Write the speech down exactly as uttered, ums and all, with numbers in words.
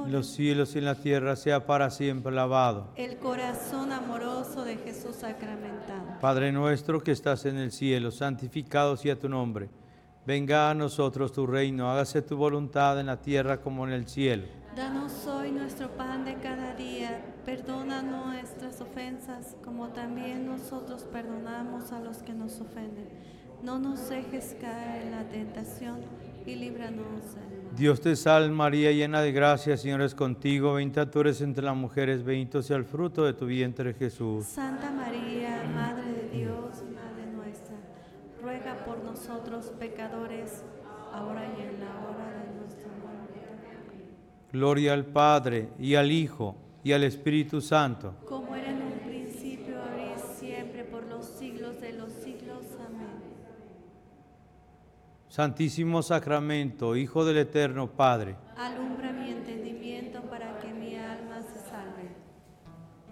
Señor. Los cielos y la tierra sea para siempre alabado. El corazón amoroso de Jesús sacramentado. Padre nuestro que estás en el cielo, santificado sea tu nombre. Venga a nosotros tu reino, hágase tu voluntad en la tierra como en el cielo. Danos hoy nuestro pan de cada día. Perdona nuestras ofensas, como también nosotros perdonamos a los que nos ofenden. No nos dejes caer en la tentación y líbranos del mal. Dios te salve María, llena de gracia, el Señor es contigo. Bendita tú eres entre las mujeres, bendito sea el fruto de tu vientre, Jesús. Santa María, Madre de Dios y Madre nuestra, ruega por nosotros pecadores, ahora y en la hora de nuestra muerte. Gloria al Padre, y al Hijo, y al Espíritu Santo. Como era en un principio, ahora y siempre, por los siglos de los siglos. Amén. Santísimo Sacramento, Hijo del Eterno Padre. Alumbra